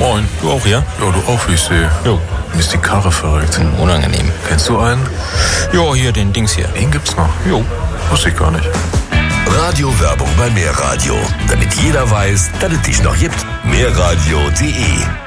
Moin. Du auch, ja? Ja, du auch, wie ich sehe. Jo. Mir ist die Karre verrückt. Unangenehm. Kennst du einen? Jo, hier, den Dings hier. Den gibt's noch. Jo. Wusste ich gar nicht. Radiowerbung bei Mehrradio. Damit jeder weiß, dass es dich noch gibt. Mehrradio.de